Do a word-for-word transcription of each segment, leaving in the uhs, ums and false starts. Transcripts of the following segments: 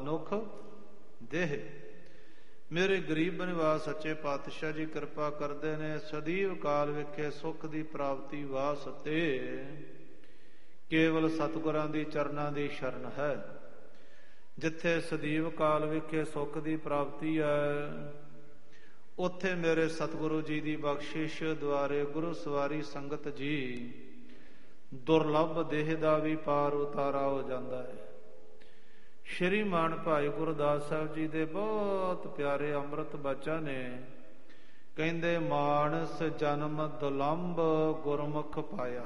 ਮਨੁੱਖ ਦੇਹ। ਮੇਰੇ ਗਰੀਬ ਨਿਵਾਸ ਸੱਚੇ ਪਾਤਸ਼ਾਹ ਜੀ ਕਿਰਪਾ ਕਰਦੇ ਨੇ। ਸਦੀਵ ਕਾਲ ਵਿਖੇ ਸੁੱਖ ਦੀ ਪ੍ਰਾਪਤੀ ਵਾਸਤੇ ਕੇਵਲ ਸਤਿਗੁਰਾਂ ਦੀ ਚਰਨਾਂ ਦੀ ਸ਼ਰਨ ਹੈ। ਜਿੱਥੇ ਸਦੀਵ ਕਾਲ ਵਿਖੇ ਸੁੱਖ ਦੀ ਪ੍ਰਾਪਤੀ ਹੈ, ਉੱਥੇ ਮੇਰੇ ਸਤਿਗੁਰੂ ਜੀ ਦੀ ਬਖਸ਼ਿਸ਼ ਦੁਆਰੇ ਗੁਰੂ ਸਵਾਰੀ ਸੰਗਤ ਜੀ ਦੁਰਲੱਭ ਦੇਹ ਦਾ ਵੀ ਪਾਰ ਉਤਾਰਾ ਹੋ ਜਾਂਦਾ ਹੈ। ਸ਼੍ਰੀਮਾਨ ਭਾਈ ਗੁਰਦਾਸ ਸਾਹਿਬ ਜੀ ਦੇ ਬਹੁਤ ਪਿਆਰੇ ਅੰਮ੍ਰਿਤ ਬਚਨ ਨੇ। ਕਹਿੰਦੇ ਮਾਨਸ ਜਨਮ ਦੁਲੰਭ ਗੁਰਮੁਖ ਪਾਇਆ।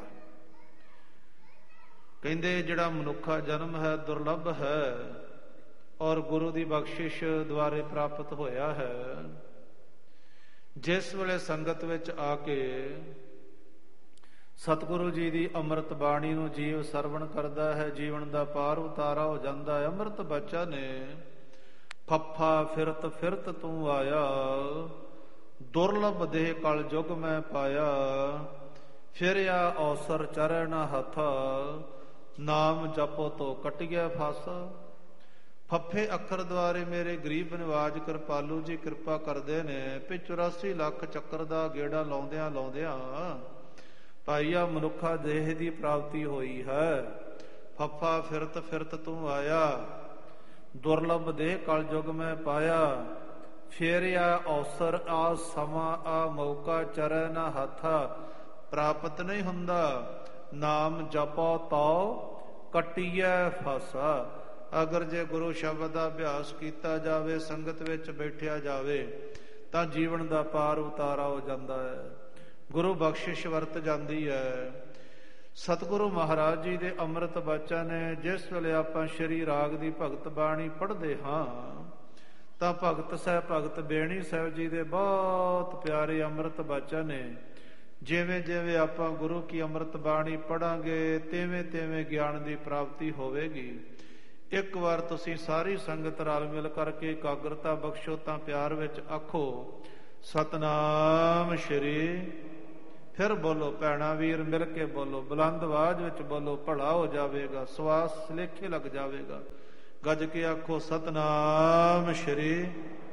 ਕਹਿੰਦੇ ਜਿਹੜਾ ਮਨੁੱਖਾ ਜਨਮ ਹੈ ਦੁਰਲੱਭ ਹੈ ਔਰ ਗੁਰੂ ਦੀ ਬਖਸ਼ਿਸ਼ ਦੁਆਰੇ ਪ੍ਰਾਪਤ ਹੋਇਆ ਹੈ। ਜਿਸ ਵੇਲੇ ਸੰਗਤ ਵਿੱਚ ਆ ਕੇ ਸਤਿਗੁਰੂ ਜੀ ਦੀ ਅੰਮ੍ਰਿਤ ਬਾਣੀ ਨੂੰ ਜੀਵ ਸਰਵਣ ਕਰਦਾ ਹੈ, ਜੀਵਨ ਦਾ ਪਾਰ ਉਤਾਰਾ ਹੋ ਜਾਂਦਾ ਹੈ। ਅੰਮ੍ਰਿਤ ਬਚਨ ਨੇ ਫੱਫਾ ਫਿਰਤ ਫਿਰਤ ਤੂੰ ਆਇਆ, ਦੁਰਲਭ ਦੇਹ ਕਲ ਜੁਗ ਮੈਂ ਪਾਇਆ। ਫਿਰਿਆ ਅਵਸਰ ਚਰਨ ਹੱਥ, ਨਾਮ ਜਪੋ ਤੋ ਕਟਿਆ ਫਾਸਾ। ਫੱਫੇ ਅੱਖਰ ਦੁਆਰੇ ਮੇਰੇ ਗਰੀਬ ਨਿਵਾਜ ਕਿਰਪਾਲੂ ਜੀ ਕਿਰਪਾ ਕਰਦੇ ਨੇ। ਵੀ ਚੁਰਾਸੀ ਲੱਖ ਚੱਕਰ ਦਾ ਗੇੜਾ ਲਾਉਂਦਿਆਂ ਲਾਉਂਦਿਆਂ ਭਾਈਆ ਮਨੁੱਖਾ ਦੇਹ ਦੀ ਪ੍ਰਾਪਤੀ ਹੋਈ ਹੈ। ਫੱਫਾ ਫਿਰਤ ਫਿਰਤ ਤੂੰ ਆਇਆ, ਦੁਰਲਭ ਦੇਹ ਕਲ ਯੁਗ ਮੈਂ ਪਾਇਆ। ਫੇਰਿਆ ਅਵਸਰ ਆ ਸਮਾਂ ਆ ਮੌਕਾ ਚਰੈ ਨਾ ਹੱਥਾ। ਪ੍ਰਾਪਤ ਨਹੀਂ ਹੁੰਦਾ, ਨਾਮ ਜਪੋ ਤਉ ਕਟਿਐ ਫਾਸਾ। ਅਗਰ ਜੇ ਗੁਰੂ ਸ਼ਬਦ ਦਾ ਅਭਿਆਸ ਕੀਤਾ ਜਾਵੇ, ਸੰਗਤ ਵਿੱਚ ਬੈਠਿਆ ਜਾਵੇ, ਤਾਂ ਜੀਵਨ ਦਾ ਪਾਰ ਉਤਾਰਾ ਹੋ ਜਾਂਦਾ ਹੈ। ਗੁਰੂ ਬਖਸ਼ਿਸ਼ ਵਰਤ ਜਾਂਦੀ ਹੈ। ਸਤਿਗੁਰੂ ਮਹਾਰਾਜ ਜੀ ਦੇ ਅੰਮ੍ਰਿਤ ਬਚਨ ਨੇ। ਜਿਸ ਵੇਲੇ ਆਪਾਂ ਸ਼੍ਰੀ ਰਾਗ ਦੀ ਭਗਤ ਬਾਣੀ ਪੜ੍ਹਦੇ ਹਾਂ ਤਾਂ ਭਗਤ ਸਾਹਿਬ ਭਗਤ ਬੇਣੀ ਸਾਹਿਬ ਜੀ ਦੇ ਬਹੁਤ ਪਿਆਰੇ ਅੰਮ੍ਰਿਤ ਬਚਨ ਨੇ। ਜਿਵੇਂ ਜਿਵੇਂ ਆਪਾਂ ਗੁਰੂ ਕੀ ਅੰਮ੍ਰਿਤ ਬਾਣੀ ਪੜ੍ਹਾਂਗੇ ਤਿਵੇਂ ਤਿਵੇਂ ਗਿਆਨ ਦੀ ਪ੍ਰਾਪਤੀ ਹੋਵੇਗੀ। ਇੱਕ ਵਾਰ ਤੁਸੀਂ ਸਾਰੀ ਸੰਗਤ ਰਲ ਮਿਲ ਕਰਕੇ ਇਕਾਗਰਤਾ ਬਖਸ਼ੋ ਤਾਂ ਪਿਆਰ ਵਿੱਚ ਆਖੋ ਸਤਨਾਮ ਸ਼੍ਰੀ। ਫਿਰ ਬੋਲੋ ਭੈਣਾ ਵੀਰ ਮਿਲ ਕੇ ਬੋਲੋ, ਬੁਲੰਦ ਆਵਾਜ਼ ਵਿੱਚ ਬੋਲੋ, ਭਲਾ ਹੋ ਜਾਵੇਗਾ, ਸਵਾਸ ਲੇਖੇ ਲੱਗ ਜਾਵੇਗਾ। ਗੱਜ ਕੇ ਆਖੋ ਸਤਨਾਮ ਸ਼੍ਰੀ।